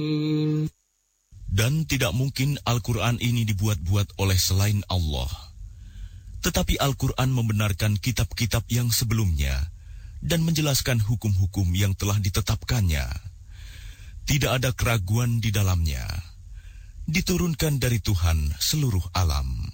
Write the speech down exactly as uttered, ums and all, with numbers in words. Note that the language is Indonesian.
Dan tidak mungkin Al-Quran ini dibuat-buat oleh selain Allah. Tetapi Al-Quran membenarkan kitab-kitab yang sebelumnya dan menjelaskan hukum-hukum yang telah ditetapkannya. Tidak ada keraguan di dalamnya. Diturunkan dari Tuhan seluruh alam.